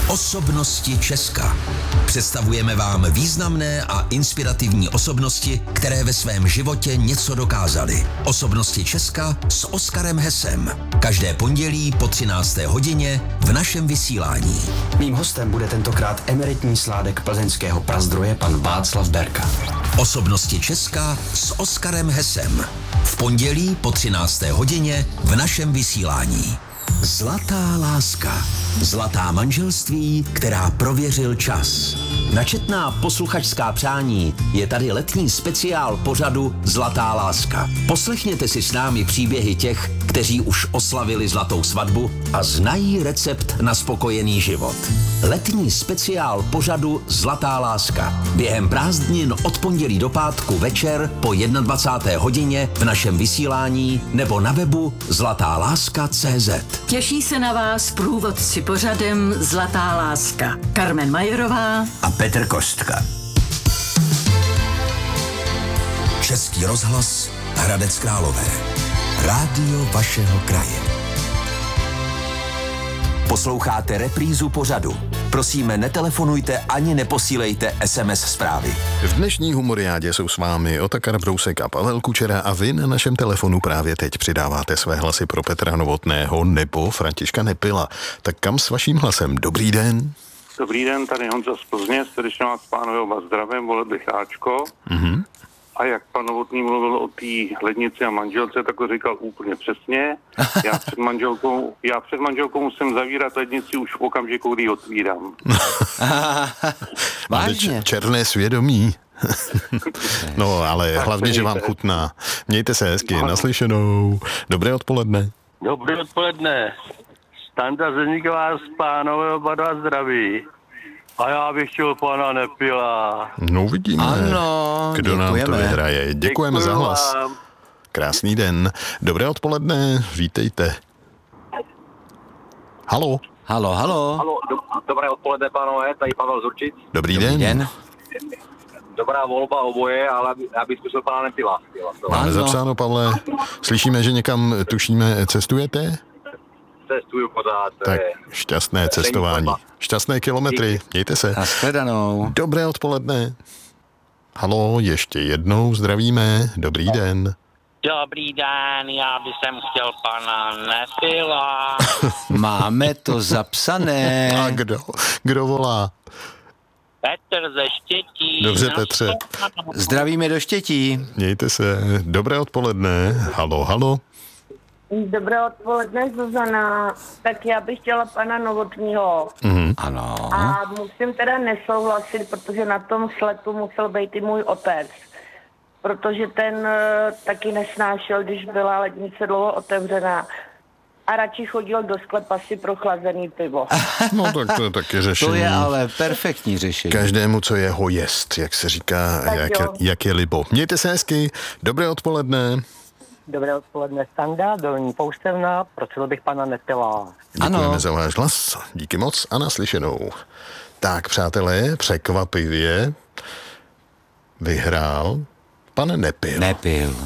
Osobnosti Česka. Představujeme vám významné a inspirativní osobnosti, které ve svém životě něco dokázaly. Osobnosti Česka s Oskarem Hesem. Každé pondělí po 13. hodině v našem vysílání. Mým hostem bude tentokrát emeritní sládek plzeňského Prazdroje pan Václav Berka. Osobnosti Česka s Oskarem Hesem. V pondělí po 13. hodině v našem vysílání. Zlatá láska. Zlatá manželství, která prověřil čas. Na četná posluchačská přání je tady letní speciál pořadu Zlatá láska. Poslechněte si s námi příběhy těch, kteří už oslavili zlatou svatbu a znají recept na spokojený život. Letní speciál pořadu Zlatá láska. Během prázdnin od pondělí do pátku večer po 21. hodině v našem vysílání nebo na webu zlatáláska.cz. Těší se na vás průvodci pořadem Zlatá láska. Carmen Majerová a Petr Kostka. Český rozhlas Hradec Králové. Rádio vašeho kraje. Posloucháte reprízu pořadu. Prosíme, netelefonujte ani neposílejte SMS zprávy. V dnešní humoriádě jsou s vámi Otakar Brousek a Pavel Kučera a vy na našem telefonu právě teď přidáváte své hlasy pro Petra Novotného nebo Františka Nepila. Tak kam s vaším hlasem? Dobrý den. Dobrý den, tady Honza z Plzně, srdečně vás pánové oba zdravím, volil bych Ačko. Mhm. A jak pan Novotný mluvil o té lednici a manželce, tak to říkal úplně přesně. Já před manželkou musím zavírat lednici už v okamžiku, kdy ji otvírám. Vážně? Černé svědomí. No, ale tak hlavně, že vám chutná. Mějte se hezky, naslyšenou. Dobré odpoledne. Dobré odpoledne. Standa Zeníková z pánové oba dva zdraví. A já bych chtěl pana Nepila. No uvidíme, ano, kdo děkujeme. nám to vyhraje. Děkujeme za hlas. Vám. Krásný den. Dobré odpoledne, vítejte. Halo. Halo. Halo, dobré odpoledne, pánové, tady Pavel Zurčic. Dobrý den. Dobrá volba oboje, ale já bych zkusil pana Nepila. Máme zapsáno, Pavle. Slyšíme, že někam, tušíme, cestujete? Cestuju pořád. Tak šťastné cestování. Šťastné kilometry. Mějte se. Nashledanou. Dobré odpoledne. Halo, ještě jednou zdravíme. Dobrý den. Dobrý den, já bych chtěl pana Nepila. Máme to zapsané. A kdo volá? Petr ze Štětí. Dobře, Petře. Zdravíme do Štětí. Mějte se. Dobré odpoledne. Halo. Dobré odpoledne, Zuzana. Tak já bych chtěla pana Novotního. Ano. A musím teda nesouhlasit, protože na tom sletu musel být i můj otec. Protože ten taky nesnášel, když byla lednice dlouho otevřená. A radši chodil do sklepa si pro chlazený pivo. No tak to je taky řešení. To je ale perfektní řešení. Každému, co jeho jest, jak se říká, jak je libo. Mějte se hezky. Dobré odpoledne. Dobré odpoledne, Standa, Dolní Poustevna, prosil bych pana Nepila. Děkujeme za váš hlas, díky moc a naslyšenou. Tak, přátelé, překvapivě vyhrál pan Nepil.